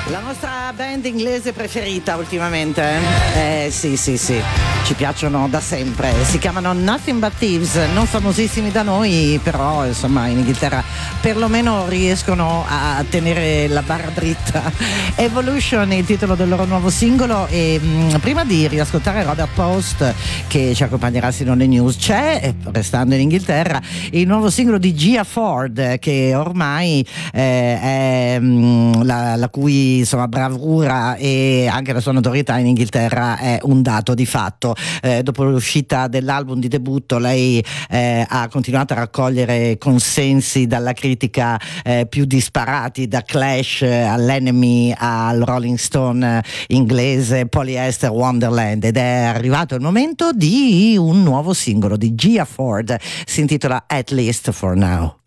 La nostra band inglese preferita ultimamente? Sì, ci piacciono da sempre. Si chiamano Nothing But Thieves, non famosissimi da noi, però insomma in Inghilterra perlomeno riescono a tenere la barra dritta. Evolution è il titolo del loro nuovo singolo e prima di riascoltare Robert Post, che ci accompagnerà sino alle news, c'è, restando in Inghilterra, il nuovo singolo di Gia Ford, che ormai è la cui insomma bravura e anche la sua notorietà in Inghilterra è un dato di fatto. Dopo l'uscita dell'album di debutto lei ha continuato a raccogliere consensi dalla critica più disparati, da Clash all'Enemy al Rolling Stone inglese, Polyester Wonderland, ed è arrivato il momento di un nuovo singolo di Gia Ford, si intitola At Least For Now.